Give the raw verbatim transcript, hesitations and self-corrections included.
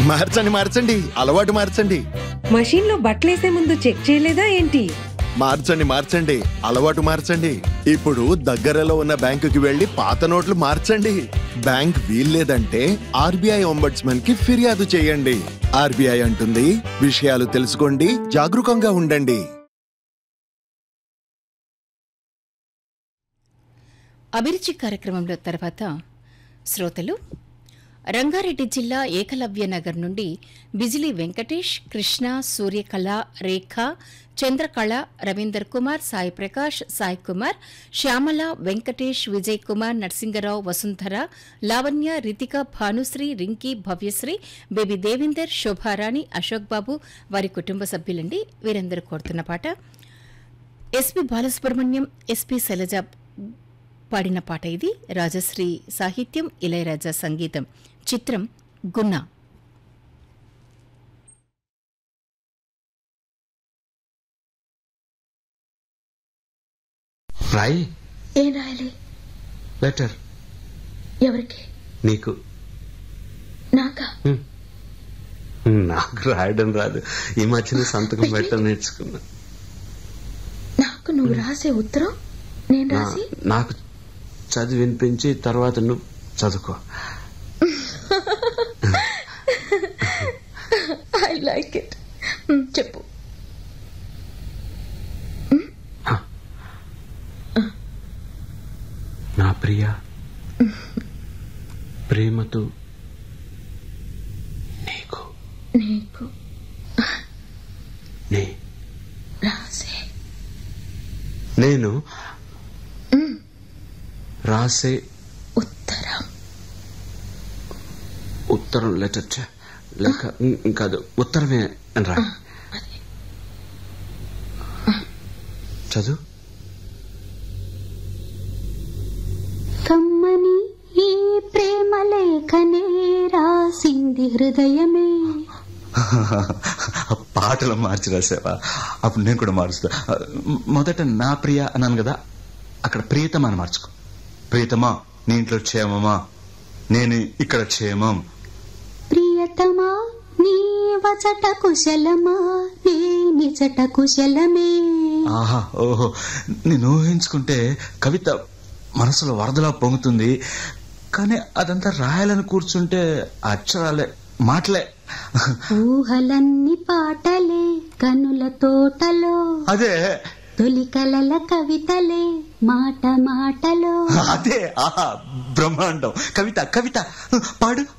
మార్చండి మార్చండి అలవాటు మార్చండి. మషీన్ లో బట్టలేసే ముందు చెక్ చేయలేదా ఏంటి? మార్చండి మార్చండి అలవాటు మార్చండి. ఇప్పుడు దగ్గరలో ఉన్న బ్యాంకుకి వెళ్లి పాత నోట్లు మార్చండి. బ్యాంక్ వీల్లేదంటే ఆర్బీఐ ఒంబడ్స్మన్ కి ఫిర్యాదు చేయండి. ఆర్బీఐ అంటుంది, విషయాలు తెలుసుకోండి, జాగరూకంగా ఉండండి. అభిరుచి కార్యక్రమంలో తర్వాత శ్రోతలు రంగారెడ్డి జిల్లా ఏకలవ్య నగర్ నుండి బిజిలీ వెంకటేష్, కృష్ణ, సూర్యకళ, రేఖ, చంద్రకళ, రవీందర్ కుమార్, సాయి ప్రకాష్, సాయి కుమార్, శ్యామల, వెంకటేష్, విజయ్ కుమార్, నరసింగరావు, వసుంధర, లావణ్య, రితిక, భానుశ్రీ, రింకీ, భవ్యశ్రీ, బేబీ దేవిందర్, శోభారాణి, అశోక్ బాబు వారి కుటుంబ సభ్యులండి. వీరందరూ కోరుతున్న పాట ఎస్పీ బాలసుబ్రహ్మణ్యం, ఎస్పీ శైలజ పాడిన పాట ఇది. రాజశ్రీ సాహిత్యం, ఇళయరాజా సంగీతం. చిత్రం గున్నా. రాయి. ఏం రాయాలి? లెటర్. ఎవరికి? నీకు. నాకా? నాకు రాయడం రాదు. ఈ మధ్యన సంతకం పెట్టడం నేర్చుకున్నా. నాకు నువ్వు రాసే ఉత్తరం నేను రాసి నాకు చదివి వినిపించి తర్వాత నువ్వు చదువుకో. I like it. చెప్పు. నా ప్రియ, ప్రేమతో నీకు నీకు నే రాసే నేను రాసే ఉత్తరం. ఉత్తరం లెటర్ లేక కాదు, ఉత్తరమే అని రా. చదువు. కమ్మని ఈ ప్రేమ లేఖనే రాసింది హృదయమే. పాటలు మార్చి రాసావా? అప్పుడు నేను కూడా మారుస్తా. మొదట నా ప్రియ అన్నాను కదా, అక్కడ ప్రియతమా అని మార్చుకో. ప్రియతమా, నీ ఇంట్లో క్షేమమా? నేను ఇక్కడ క్షేమం. ప్రియతమా, నీ వచట కుశలమా? నీ నిజట కుశలమే. ఆహా, ఓహో, నేను ఊహించుకుంటే కవిత మనసులో వరదలా పొంగుతుంది. కానీ అదంతా రాయాలని కూర్చుంటే అక్షరాలే, మాటలే. ఊహలన్నీ పాటలే కనుల తోటలో. అదే తొలి కలల కవితలే మాట మాటలో. అదే ఆహా, బ్రహ్మాండం. కవిత కవిత పాడు.